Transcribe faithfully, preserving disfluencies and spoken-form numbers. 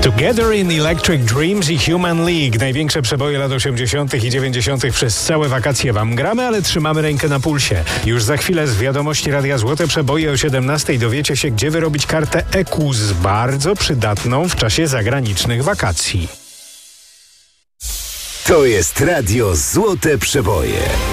Together in Electric Dreams i Human League. Największe przeboje lat osiemdziesiątych i dziewięćdziesiątych przez całe wakacje wam gramy, ale trzymamy rękę na pulsie. Już za chwilę z wiadomości Radia Złote Przeboje o siedemnastej dowiecie się, gdzie wyrobić kartę E Q U S, bardzo przydatną w czasie zagranicznych wakacji. To jest Radio Złote Przeboje.